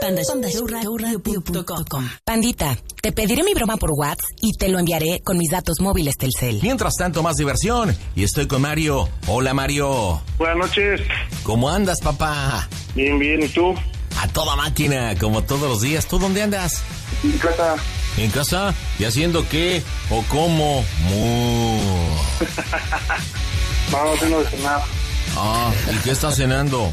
pandashowradio.com. Pandita, te pediré mi broma por WhatsApp y te lo enviaré con mis datos móviles Telcel. Mientras tanto, más diversión. Y estoy con Mario. Hola, Mario. Buenas noches. ¿Cómo andas, papá? Bien, bien. ¿Y tú? A toda máquina, como todos los días. ¿Tú dónde andas? En casa. ¿En casa? ¿Y haciendo qué? ¿O cómo? Vamos haciendo de cenar. Ah, ¿y qué estás cenando?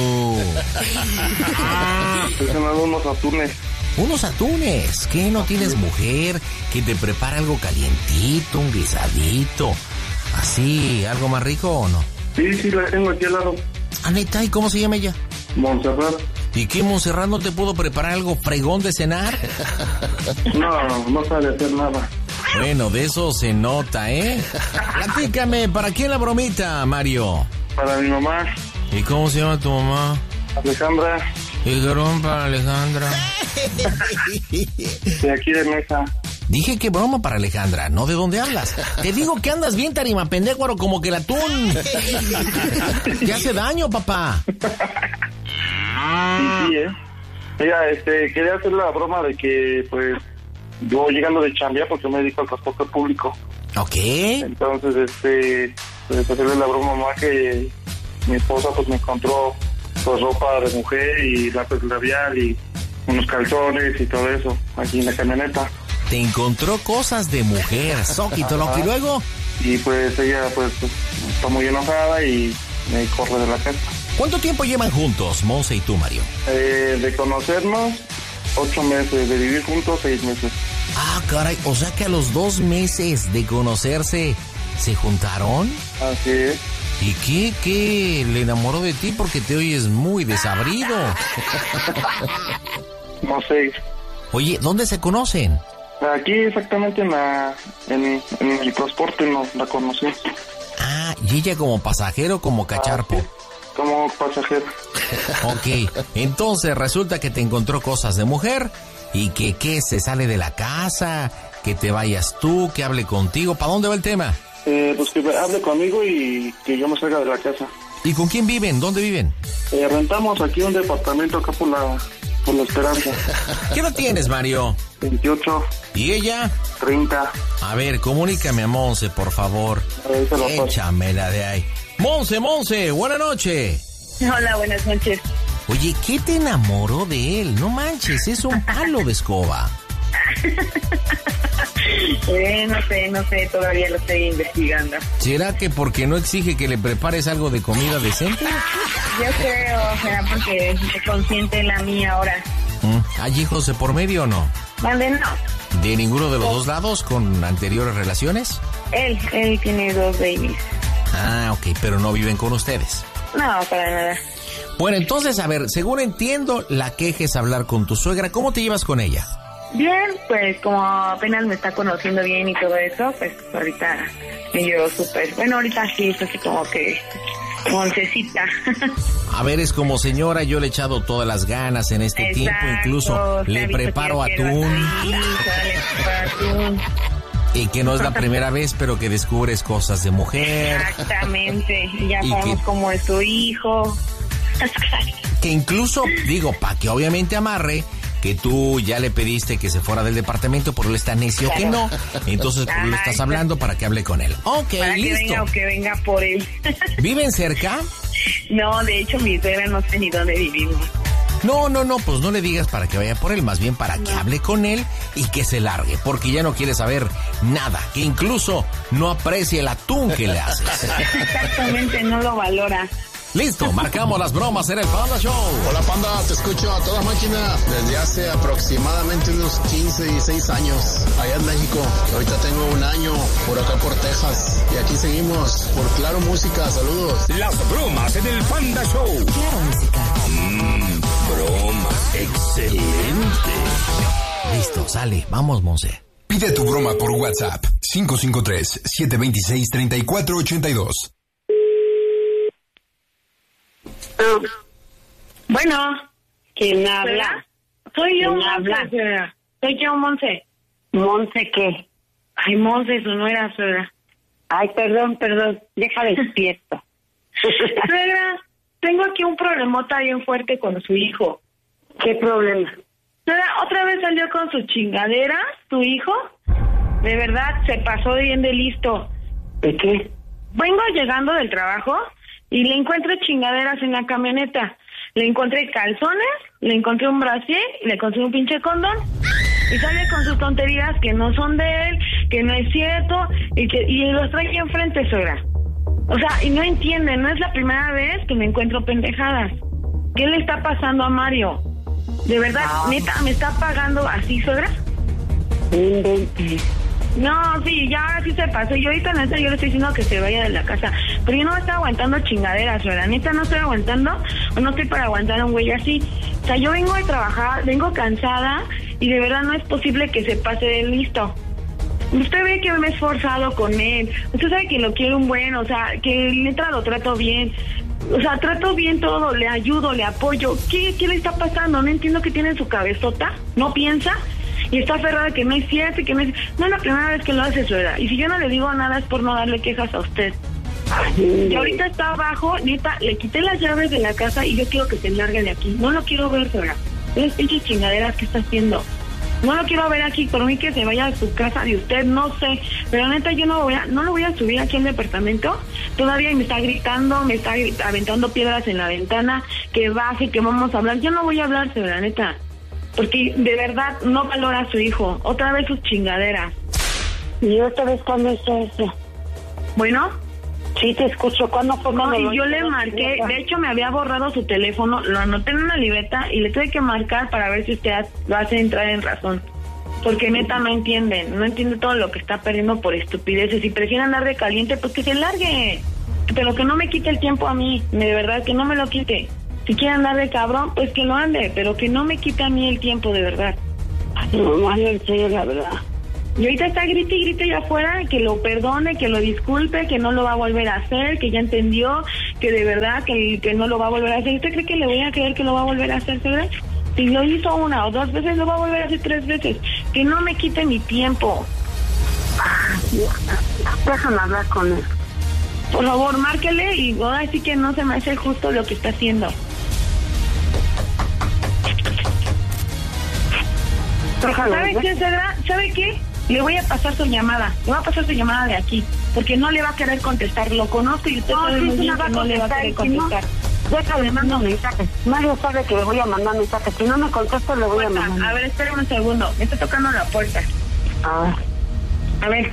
Estoy cenando unos atunes. Unos atunes. ¿Qué? ¿No tienes mujer que te prepara algo calientito, un guisadito? Así, ¿algo más rico o no? Sí, la tengo aquí al lado. Ah, neta, ¿y cómo se llama ella? Montserrat. ¿Y qué, Montserrat, no te pudo preparar algo fregón de cenar? No sabe hacer nada. Bueno, de eso se nota, ¿eh? Platícame, ¿para quién la bromita, Mario? Para mi mamá. ¿Y cómo se llama tu mamá? Alejandra. El grón para Alejandra. De aquí de Mesa. Dije que broma para Alejandra, ¿no? ¿De dónde hablas? Te digo que andas bien tarimapendécuaro como que el atún. Te hace daño, papá. Sí, Mira, quería hacer la broma de que, pues, yo llegando de chambea porque me dedico al transporte público. Ok. Entonces, pues, hacerle la broma a mamá que mi esposa, pues, me encontró, pues, ropa de mujer y lápiz labial y unos calzones y todo eso aquí en la camioneta. Te encontró cosas de mujer, Soquito, loco, y luego... Y pues ella, pues, está muy enojada y me corre de la casa. ¿Cuánto tiempo llevan juntos, Monse y tú, Mario? De conocernos, 8 meses, de vivir juntos, 6 meses. Ah, caray, o sea que a los 2 meses de conocerse, ¿se juntaron? Así es. ¿Y qué le enamoró de ti? Porque te oyes muy desabrido. No sé. Oye, ¿dónde se conocen? Aquí exactamente en el transporte no la conocí. Ah, ¿y ella como pasajero, como cacharpo? Sí, como pasajero. Ok, entonces resulta que te encontró cosas de mujer y que se sale de la casa, que te vayas tú, que hable contigo. ¿Para dónde va el tema? Pues que hable conmigo y que yo me salga de la casa. ¿Y con quién viven? ¿Dónde viven? Rentamos aquí un departamento acá por la Esperanza. ¿Qué edad tienes, Mario? 28. ¿Y ella? 30. A ver, comunícame a Monse, por favor. Échamela de ahí. Monse, buena noche. Hola, buenas noches. Oye, ¿qué te enamoró de él? No manches, es un palo de escoba. No sé, todavía lo estoy investigando. ¿Será que porque no exige que le prepares algo de comida decente? Yo creo, será porque se consiente la mía ahora. ¿Hay hijos de por medio o no? Vale, no. ¿De ninguno de los dos lados con anteriores relaciones? Él tiene 2 babies. Ah, ok, pero no viven con ustedes. No, para nada. Bueno, entonces, a ver, según entiendo, la queja es hablar con tu suegra. ¿Cómo te llevas con ella? Bien, pues como apenas me está conociendo bien y todo eso, pues ahorita me llevo súper. Bueno, ahorita sí, es así como que Moncecita. A ver, es como señora, yo le he echado todas las ganas en este tiempo, incluso le preparo atún. Y que no es la primera vez, pero que descubres cosas de mujer. Exactamente, y ya sabemos cómo es tu hijo. Que incluso, digo, para que obviamente amarre, que tú ya le pediste que se fuera del departamento, pero él está necio que no. Entonces, por él estás hablando para que hable con él. Ok, para listo. Que venga por él. ¿Viven cerca? No, de hecho, mi suegra no sé ni dónde vivimos. No, pues no le digas para que vaya por él, más bien para que hable con él y que se largue, porque ya no quiere saber nada, que incluso no aprecia el atún que le haces. Exactamente, no lo valora. Listo, marcamos las bromas en el Panda Show. Hola, Panda, te escucho a toda máquina desde hace aproximadamente unos 15 y 6 años allá en México. Ahorita tengo 1 año por acá por Texas y aquí seguimos por Claro Música. Saludos. Las bromas en el Panda Show. Claro Música. Broma. Excelente. Listo, sale. Vamos, Monse. Pide tu broma por WhatsApp. 553-726-3482. Bueno, ¿quién habla? Soy yo, ¿Quién habla? Suegra. Soy yo, Monse. ¿Monse qué? Ay, Monse, su nuera, suegra. Ay, perdón, deja despierto. Suegra, tengo aquí un problemota bien fuerte con su hijo. ¿Qué problema? Otra vez salió con sus chingaderas, tu hijo. De verdad, se pasó bien de listo. ¿De qué? Vengo llegando del trabajo y le encuentro chingaderas en la camioneta. Le encontré calzones, le encontré un brasier y le encontré un pinche condón. Y sale con sus tonterías que no son de él, que no es cierto, y los trae enfrente, suegra. O sea, y no entiende, no es la primera vez que me encuentro pendejadas. ¿Qué le está pasando a Mario? ¿De verdad, neta, me está pagando así, suegra? No, sí, ya sí se pasó. Yo ahorita neta, yo le estoy diciendo que se vaya de la casa. Pero yo no estoy aguantando chingaderas, suegra. Neta, no estoy aguantando, o no estoy para aguantar a un güey así. O sea, yo vengo de trabajar, vengo cansada, y de verdad no es posible que se pase de listo. Usted ve que me he esforzado con él. Usted sabe que lo quiero un buen, o sea, que neta lo trato bien. O sea, trato bien todo, le ayudo, le apoyo. ¿Qué le está pasando? No entiendo qué tiene en su cabezota. ¿No piensa? Y está aferrada que no es cierto, que no es... No es la primera vez que lo hace, suegra. Y si yo no le digo nada es por no darle quejas a usted. Y ahorita está abajo, neta, le quité las llaves de la casa y yo quiero que se largue de aquí. No lo quiero ver, suegra. Es pinches chingaderas que está haciendo. No lo quiero ver aquí, por mí que se vaya a su casa de usted, no sé. Pero neta, yo no lo voy a subir aquí al departamento. Todavía me está gritando, me está aventando piedras en la ventana, que baje, que vamos a hablar. Yo no voy a hablar, la neta. Porque de verdad no valora a su hijo. Otra vez sus chingaderas. ¿Y otra vez cuándo hizo eso? Bueno. Sí, te escucho. ¿Cuándo fue? No, y yo le marqué, de hecho me había borrado su teléfono, lo anoté en una libreta y le tuve que marcar para ver si usted lo hace entrar en razón. Porque neta no entiende todo lo que está perdiendo por estupideces. Si prefiere andar de caliente, pues que se largue. Pero que no me quite el tiempo a mí, de verdad, que no me lo quite. Si quiere andar de cabrón, pues que lo ande, pero que no me quite a mí el tiempo, de verdad. No, Mario, en serio, la verdad. Y ahorita está grite y grite allá afuera, que lo perdone, que lo disculpe, que no lo va a volver a hacer, que ya entendió, que de verdad que no lo va a volver a hacer. ¿Usted cree que le voy a creer que lo va a volver a hacer, verdad? Si lo hizo 1 o 2 veces, lo va a volver a hacer 3 veces. Que no me quite mi tiempo. Déjame hablar con él. Por favor, márquele y ahora sí que no se me hace justo lo que está haciendo. ¿Sabe qué, Cedra? ¿Sabe qué? Le voy a pasar su llamada. Le voy a pasar su llamada de aquí. Porque no le va a querer contestar. Lo conozco y usted sabe muy bien que no le va a querer contestar. Déjale, mando mensajes. Mario sabe que le voy a mandar mensajes. Si no me contesta, le voy a mandar. A ver, espérame un segundo. Me está tocando la puerta. A ver.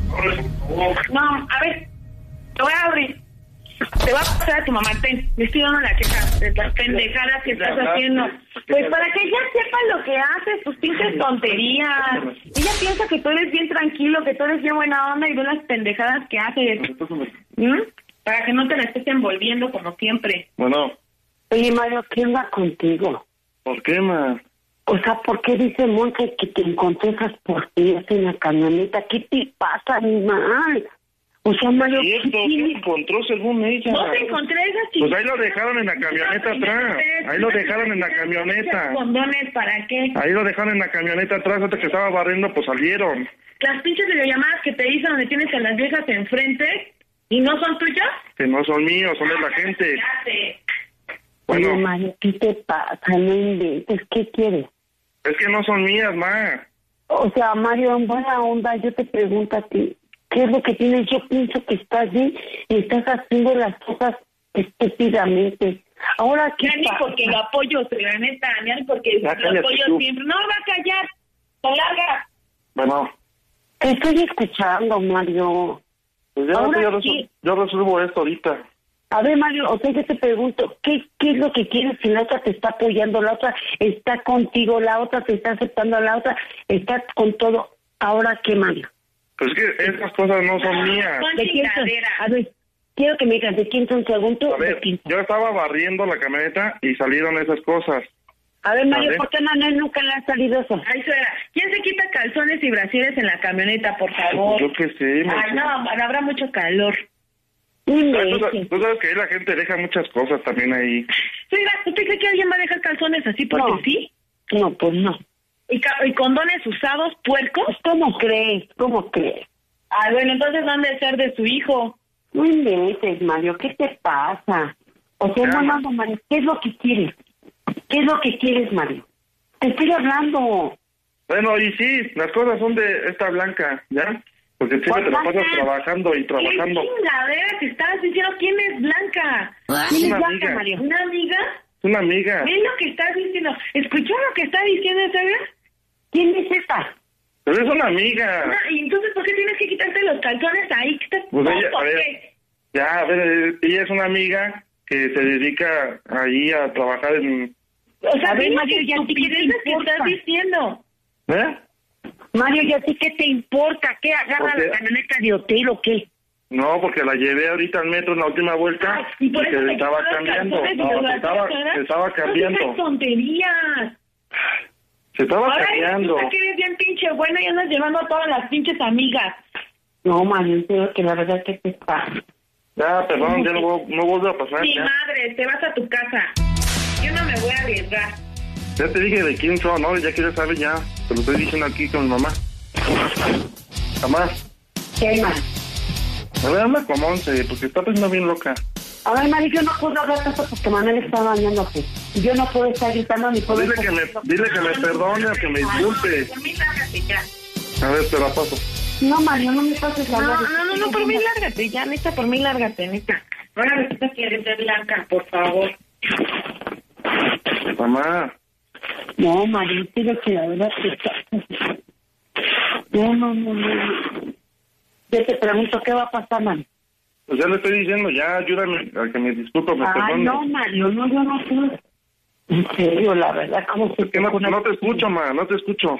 No, a ver. Te voy a abrir. Te va a pasar a tu mamá, le estoy dando la queja de las pendejadas que estás haciendo. Pues para que ella sepa lo que haces, tus pinches tonterías. Ella piensa que tú eres bien tranquilo, que tú eres bien buena onda y ve las pendejadas que haces. Para que no te la estés envolviendo como siempre. Bueno. Oye, Mario, ¿qué onda contigo? ¿Por qué, ma? O sea, ¿por qué dice Monte que te encontré esas porquerías en la camioneta? ¿Qué te pasa, animal? O sea, Mario, ¿qué encontró según ella? No te encontré esas chicas. Pues ahí lo dejaron en la camioneta atrás. Ahí lo dejaron en la camioneta. ¿Condones para qué? Ahí lo dejaron en la camioneta atrás, hasta que estaba barriendo, pues salieron. Las pinches videollamadas que te hice donde tienes a las viejas enfrente y no son tuyas. Que no son míos, son de la gente. Bueno, oye, Mario, ¿qué te pasa? No inventes, ¿qué quieres? Es que no son mías, ma. O sea, Mario, en buena onda, yo te pregunto a ti, ¿qué es lo que tienes? Yo pienso que estás bien y estás haciendo las cosas estúpidamente. Ahora, ¿qué ni porque lo apoyo, la neta, ni porque lo apoyo siempre. No va a callar, te larga. Bueno. Te estoy escuchando, Mario. Pues ya yo resuelvo esto ahorita. A ver, Mario, o sea, yo te pregunto, ¿qué es lo que quieres si la otra te está apoyando, la otra está contigo, la otra te está aceptando, la otra está con todo? ¿Ahora qué, Mario? Pues que esas cosas no son mías. ¿De quién son? A ver, quiero que me digas, ¿de quién son? Segundo. A ver, yo estaba barriendo la camioneta y salieron esas cosas. A ver, Mario, ¿por qué a Manuel nunca le ha salido eso? Ay, suegra, ¿quién se quita calzones y brasieres en la camioneta, por favor? Yo qué sé. Ay, no, habrá mucho calor. Tú sabes que ahí la gente deja muchas cosas también ahí. Suegra, ¿usted cree que alguien va a dejar calzones así porque sí? No, pues no. ¿Y condones usados, puercos? ¿Cómo crees? Ah, bueno, entonces van de ser de su hijo. No inventes, Mario, ¿qué te pasa? O sea, no, Mario, ¿qué es lo que quieres? ¿Qué es lo que quieres, Mario? Te estoy hablando. Bueno, y sí, las cosas son de esta Blanca, ¿ya? Porque siempre te la pasas trabajando y trabajando. ¿Qué chingadera te estás diciendo? ¿Quién es Blanca? ¿Quién es Una Blanca, amiga. Mario? ¿Una amiga? Es una amiga. ¿Ves lo que estás diciendo? ¿Escuchó lo que está diciendo, sabes? ¿Quién es esa? Pero es una amiga. ¿Y entonces por qué tienes que quitarte los calzones ahí? ¿Qué estás Pues ella, tonto, a ver, qué? ya, a ver, ella es una amiga que se dedica ahí a trabajar en... O sea, A ver, dime Mario, qué ya a ti qué te estupideces que importa. estás diciendo. ¿Eh? Mario, ¿y a ti qué te importa? ¿Qué agarra ¿Por qué? la camioneta de hotel o qué? No, porque la llevé ahorita al metro en la última vuelta Ay, y por porque eso se te estaba quitó los cambiando. calzones y No, los se estaba calzones. No cambiando. digas tonterías. Se estaba Ahora cambiando. resulta que eres bien pinche buena y andas llevando a todas las pinches amigas. No, Mario, en serio que la verdad que te pasa. Ya, perdón, ya no vuelve a pasar. Mi Ya. madre, te vas a tu casa. Yo no me voy a arriesgar. Ya te dije de quién son, ¿no? Ya quieres saber, ya. Te lo estoy diciendo aquí con mi mamá. Mamá, ¿Qué más? me voy a hablar con Monse, porque está pensando bien loca. A ver, Mario, yo no puedo hablar tanto porque Manuel está bañándose. Yo no puedo estar gritando ni puedo Dile estar... que me perdone o que me disculpe. Por mí, lárgate ya. A ver, te la paso. No, Mario, no me pases la No, por mí lárgate, ya, neta, por mí lárgate, neta. Ahora resulta que eres de Blanca, por favor. Mamá, No, Mario, quiero que la verdad que está... No. Yo te pregunto, ¿qué va a pasar, Mario? pues ya le estoy diciendo, ya ayúdame a que me disculpe, me Ay, perdone. no, Mario, no, yo no puedo. En serio, la verdad, ¿cómo se Que no te escucho, ma, no te escucho.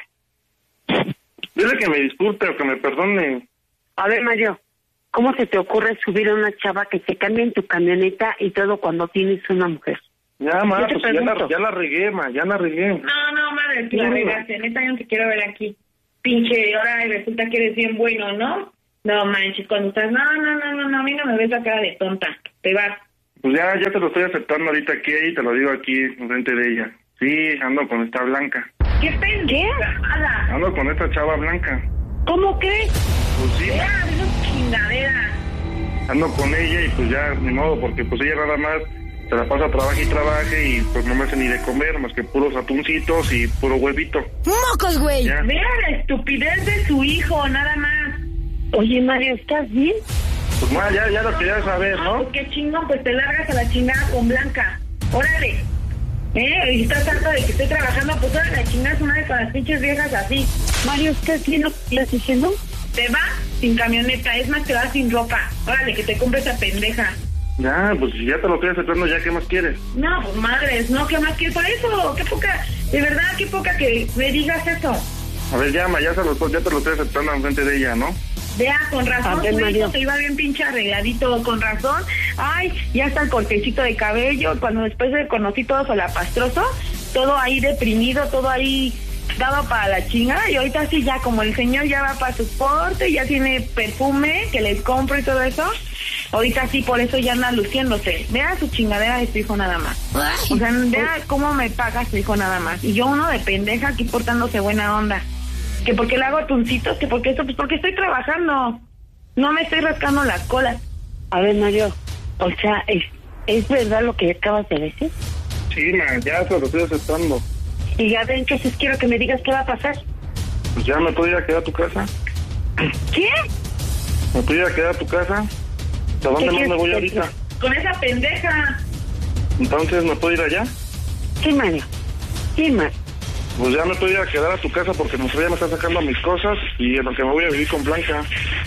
Dile que me disculpe o que me perdone. A ver, Mario, ¿cómo se te ocurre subir a una chava que se cambie en tu camioneta y todo cuando tienes una mujer? Ya, ma, Yo te pues pregunto. ya la regué, ma, ya la regué. No, madre, tú la regaste, neta, yo no te quiero ver aquí. Pinche, ahora resulta que eres bien bueno, ¿no? No manches, cuando estás, no, a mí no me ves la cara de tonta, te vas. Pues ya te lo estoy aceptando ahorita aquí y te lo digo aquí enfrente de ella. Sí, ando con esta Blanca. ¿Qué pendejada? Ando con esta chava Blanca. ¿Cómo crees? Pues sí, Ya, de esas chingaderas. ando con ella y pues ya, ni modo, porque pues ella nada más se la pasa trabaje y pues no me hace ni de comer más que puros atuncitos y puro huevito. ¡Mocos, güey! Ya. Vea la estupidez de su hijo, nada más. Oye, Mario, ¿estás bien? Pues ma, ya lo quería saber, ¿no? Pues qué chingón, pues te largas a la chingada con Blanca. Órale. Y estás harta de que esté trabajando, pues órale, la chingada su madre con las pinches viejas así. Mario, ¿estás bien lo que estás diciendo? Te vas sin camioneta, es más, te vas sin ropa. Órale, que te compres esa pendeja. Ya, pues ya te lo estoy aceptando, ya, ¿qué más quieres? No, pues madres, no, ¿qué más quieres? Por eso, qué poca, de verdad, qué poca que me digas eso. A ver, llama, ya te lo estoy aceptando enfrente de ella, ¿no? Vea, con A razón, ver, tu Mario. hijo te iba bien pinche arregladito, con razón. Ay, ya está el cortecito de cabello, cuando después le conocí todo solapastroso, todo ahí deprimido, todo ahí dado para la chingada, y ahorita sí ya, como el señor ya va para su porte, ya tiene perfume que les compro y todo eso, ahorita sí, por eso ya anda luciéndose. Vea su chingadera de su hijo nada más. O sea, vea cómo me paga su hijo nada más. Y yo uno de pendeja aquí portándose buena onda. Que porque le hago atuncitos, que porque esto, pues porque estoy trabajando. No me estoy rascando las colas. A ver, Mario, o sea, ¿es verdad lo que acabas de decir? Sí, ma, ya te lo estoy aceptando. Y a ver, entonces quiero que me digas qué va a pasar. Pues ya me puedo ir a quedar a tu casa. ¿Qué? ¿Me puedo ir a quedar a tu casa? ¿A dónde más quieres me voy que ahorita? Con esa pendeja. Entonces, ¿me puedo ir allá? Sí, Mario. Sí, Mario. Pues ya me puedo ir a quedar a tu casa porque mi ya me está sacando mis cosas y en lo que me voy a vivir con Blanca.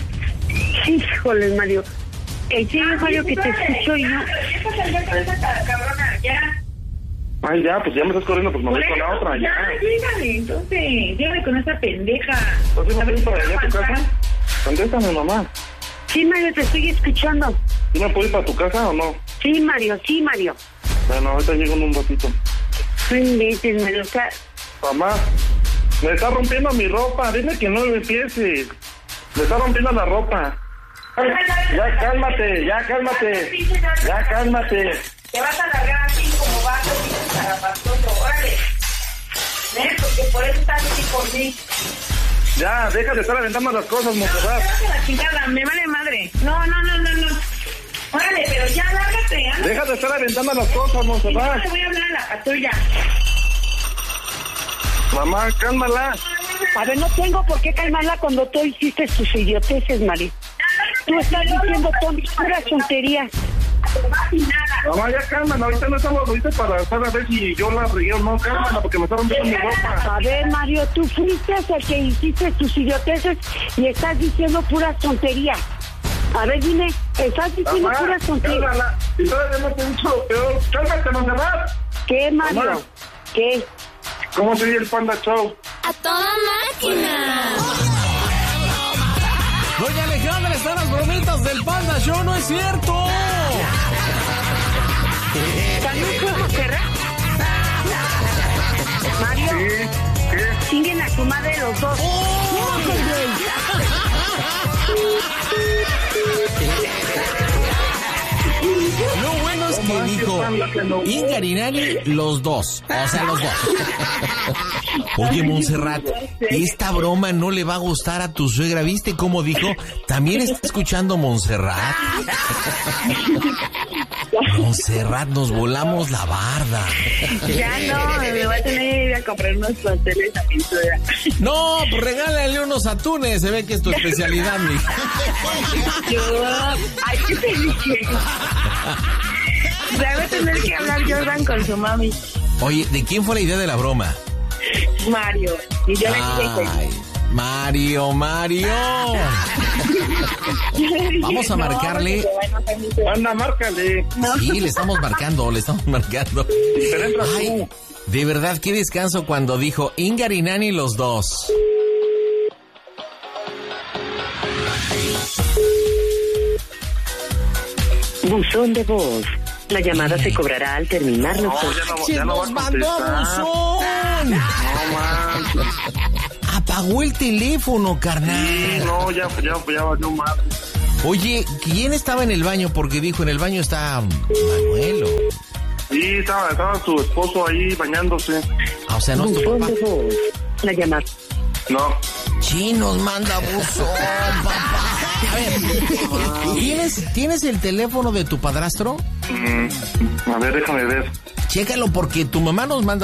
Híjole, Mario. Sí, Mario, que te escucho y no... ¿Qué pasa ya con esa cabrona? Ya. Ay, ya, pues ya me estás corriendo, pues me voy con la otra, ya. Llégale, entonces. Llégale con esa pendeja. Entonces, ¿me A ver puedo ir si para allá a tu puedo casa? Contéstame, mamá. Sí, Mario, te estoy escuchando. ¿Sí me puedo ir para tu casa o no? Sí, Mario, sí, Mario. Bueno, ahorita llego en un ratito. No inventes, Mario, o sea... Mamá, me está rompiendo mi ropa, dile que no me empieces. Me está rompiendo la ropa. Ya cálmate, ya cálmate. Ya cálmate. Te vas a largar así como vaso y zarapastroso. Órale. Porque por eso estás así por mí. Ya, deja de estar aventando las cosas, Monserrat. Te vas a la chingada, me vale madre. No. Órale, pero ya, lárgate. Deja de estar aventando las cosas, Montserrat. Te voy a hablar a la patrulla. Mamá, cálmala. A ver, no tengo por qué calmarla cuando tú hiciste tus idioteces, Mari. Tú estás diciendo puras tonterías. Mamá, ya cálmala. Ahorita no estamos ahorita para estar a ver si yo la regué o no. Cálmala, porque me está rompiendo mi ropa. A ver, Mario, tú fuiste el que hiciste tus idioteces y estás diciendo puras tonterías. A ver, dime, estás diciendo Mamá, puras tonterías. cálmala. Y todavía no te he dicho lo peor. Cálmate, Montserrat. ¿Qué, Mario? Mamá. ¿Qué? ¿Cómo se oye el Panda Show? ¡A toda máquina! Doña Alejandra, están las bromitas del Panda Show, no es cierto. ¿También fue Montserrat? Mario, ¿Qué? ¿Qué? chinguen a su madre los dos. Lo bueno es que dijo Ingarinani los dos. O sea, los dos. Oye, Montserrat, esta broma no le va a gustar a tu suegra. ¿Viste cómo dijo? También está escuchando Montserrat. Montserrat, nos volamos la barda. Ya no, me voy a tener que ir a comprar unos pasteles a mi suegra. No, pues regálale unos atunes. Se ve que es tu especialidad, mija. Ay, ¿qué te dije? Debe tener que hablar Jordan con su mami. Oye, ¿de quién fue la idea de la broma? Mario. Y yo le dije Ay, Mario. Vamos a marcarle. Anda, márcale. Sí, le estamos marcando. Pero entras Ay, tú. de verdad, qué descanso cuando dijo Ingarinani los dos. Buzón de voz. La llamada se cobrará al terminar los No, ya no va a mandó contestar. buzón! No, man. Apagó el teléfono, carnal. Sí, no, ya valió más. Oye, ¿quién estaba en el baño? Porque dijo, en el baño está Manuelo. Sí, estaba su esposo ahí bañándose. Ah, o sea, no es tu Buzón papá. de voz. La llamada. No. Chinos manda buzón, papá. A ver, ¿tienes el teléfono de tu padrastro? A ver, déjame ver. Chécalo porque tu mamá nos manda